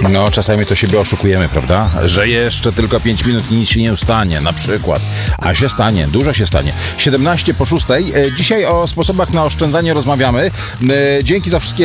No, czasami to siebie oszukujemy, prawda? Że jeszcze tylko 5 minut i nic się nie stanie, na przykład. A się stanie, dużo się stanie. 17 po 6. Dzisiaj o sposobach na oszczędzanie rozmawiamy. Dzięki za wszystkie